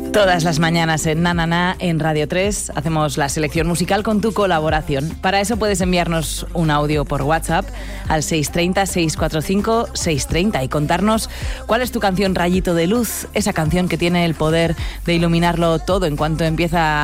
Todas las mañanas en Na Na Na, en Radio 3, hacemos la selección musical con tu colaboración. Para eso puedes enviarnos un audio por WhatsApp al 630-645-630 y contarnos cuál es tu canción Rayito de Luz, esa canción que tiene el poder de iluminarlo todo en cuanto empieza